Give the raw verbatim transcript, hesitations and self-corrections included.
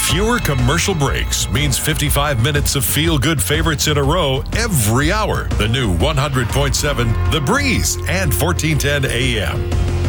Fewer commercial breaks means fifty-five minutes of feel-good favorites in a row every hour. The new one hundred point seven The Breeze and fourteen ten A M.